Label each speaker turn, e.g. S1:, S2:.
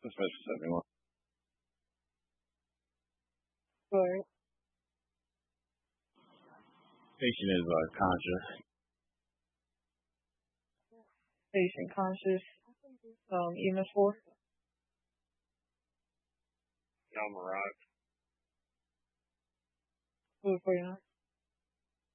S1: Suspicious, everyone.
S2: Right.
S1: Patient is conscious.
S2: Patient conscious. EMS 4.
S3: No, Mirage.
S2: Who for you?